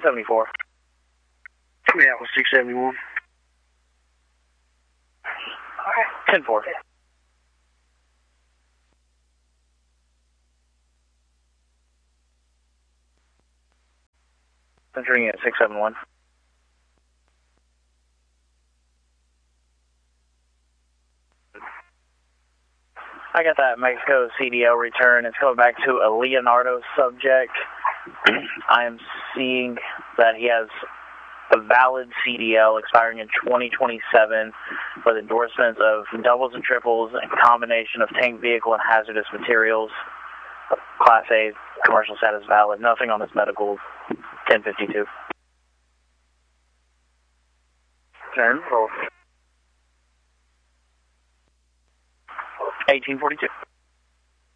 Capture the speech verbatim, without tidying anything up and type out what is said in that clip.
seventy-four. Yeah, was six seventy-one. Okay. ten four. Entering at six seven one. I got that Mexico C D L return. It's going back to a Leonardo subject. I am seeing that he has a valid C D L expiring in twenty twenty-seven with endorsements of doubles and triples and combination of tank vehicle and hazardous materials. Class A, commercial status valid. Nothing on his medical. ten fifty-two. ten four. eighteen forty-two.